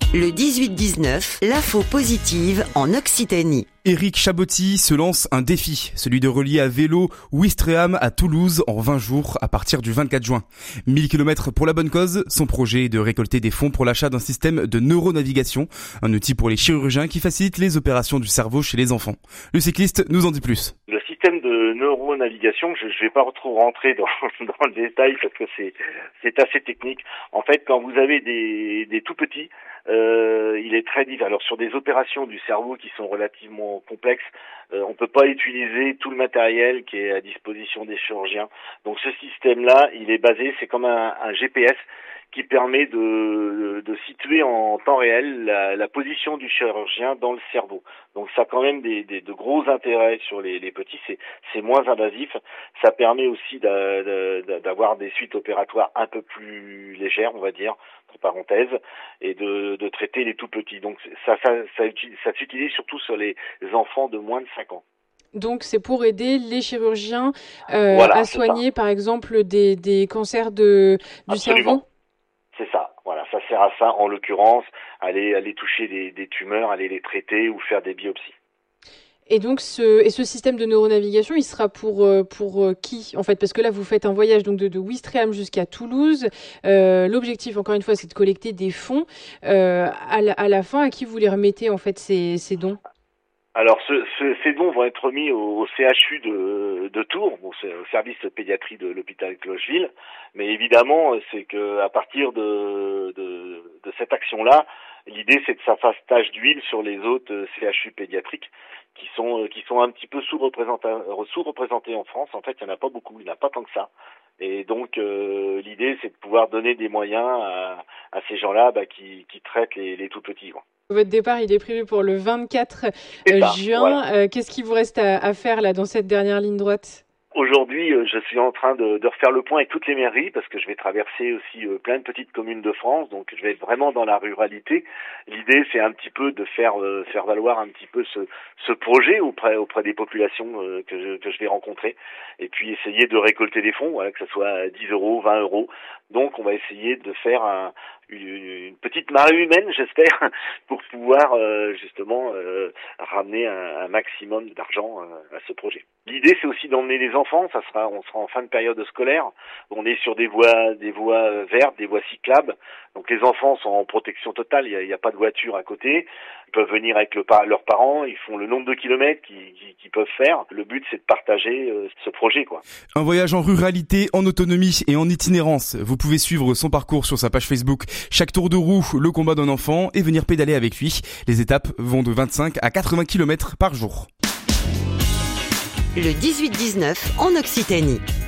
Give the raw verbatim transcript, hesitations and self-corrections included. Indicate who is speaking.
Speaker 1: Le dix-huit dix-neuf, l'info positive en Occitanie.
Speaker 2: Éric Chaboty se lance un défi, celui de relier à vélo Ouistreham à Toulouse en vingt jours à partir du vingt-quatre juin. mille kilomètres pour la bonne cause, son projet est de récolter des fonds pour l'achat d'un système de neuronavigation, un outil pour les chirurgiens qui facilite les opérations du cerveau chez les enfants. Le cycliste nous en dit plus.
Speaker 3: Le système de neuronavigation, je ne vais pas trop rentrer dans, dans le détail parce que c'est, c'est assez technique. En fait, quand vous avez des, des tout petits, euh, il est très difficile. Alors sur des opérations du cerveau qui sont relativement complexes, euh, on peut pas utiliser tout le matériel qui est à disposition des chirurgiens. Donc ce système-là, il est basé, c'est comme un, un G P S qui permet de, de situer en temps réel la, la position du chirurgien dans le cerveau. Donc ça a quand même des, des, de gros intérêts sur les, les petits, c'est, c'est moins invasif. Ça permet aussi d'a, d'a, d'avoir des suites opératoires un peu plus légères, on va dire, entre parenthèses, et de, de traiter les tout petits. Donc ça, ça, ça, ça s'utilise surtout sur les enfants de moins de cinq ans.
Speaker 4: Donc c'est pour aider les chirurgiens euh,
Speaker 3: voilà,
Speaker 4: à soigner par exemple des, des cancers de, du
Speaker 3: Absolument.
Speaker 4: cerveau.
Speaker 3: C'est ça, voilà, ça sert à ça en l'occurrence, aller aller toucher des, des tumeurs, aller les traiter ou faire des biopsies.
Speaker 4: Et donc ce et ce système de neuronavigation, il sera pour pour qui en fait, parce que là vous faites un voyage donc de, de Ouistreham jusqu'à Toulouse. Euh, l'objectif encore une fois c'est de collecter des fonds. Euh, à, la, à la fin, à qui vous les remettez en fait ces, ces dons?
Speaker 3: Alors, ce, ce, ces dons vont être remis au, au C H U de, de Tours, bon, c'est au service de pédiatrie de l'hôpital Clocheville. Mais évidemment, c'est que à partir de, de, de cette action-là, l'idée c'est que ça fasse tache d'huile sur les autres C H U pédiatriques qui sont qui sont un petit peu sous-représentés, sous-représentés en France. En fait, il n'y en a pas beaucoup, il n'y en a pas tant que ça. Et donc, euh, l'idée c'est de pouvoir donner des moyens à, à ces gens-là bah, qui, qui traitent les, les tout petits, quoi.
Speaker 4: Votre départ, il est prévu pour le vingt-quatre juin. Voilà. Euh, qu'est-ce qui vous reste à, à faire là dans cette dernière ligne droite?
Speaker 3: Aujourd'hui, je suis en train de, de refaire le point avec toutes les mairies parce que je vais traverser aussi plein de petites communes de France, donc je vais être vraiment dans la ruralité. L'idée, c'est un petit peu de faire faire valoir un petit peu ce, ce projet auprès auprès des populations que je, que je vais rencontrer, et puis essayer de récolter des fonds, voilà, que ce soit dix euros, vingt euros. Donc, on va essayer de faire un, une, une petite marée humaine, j'espère, pour pouvoir euh, justement euh, ramener un, un maximum d'argent euh, à ce projet. L'idée, c'est aussi d'emmener les enfants. Ça sera, on sera en fin de période scolaire. On est sur des voies, des voies vertes, des voies cyclables. Donc les enfants sont en protection totale. Il n'y a, il y a pas de voiture à côté. Ils peuvent venir avec le, leurs parents. Ils font le nombre de kilomètres qu'ils, qu'ils, qu'ils peuvent faire. Le but, c'est de partager euh, ce projet, quoi.
Speaker 2: Un voyage en ruralité, en autonomie et en itinérance. Vous pouvez suivre son parcours sur sa page Facebook. Chaque tour de roue, le combat d'un enfant, et venir pédaler avec lui. Les étapes vont de vingt-cinq à quatre-vingts kilomètres par jour.
Speaker 1: Le dix-huit dix-neuf en Occitanie.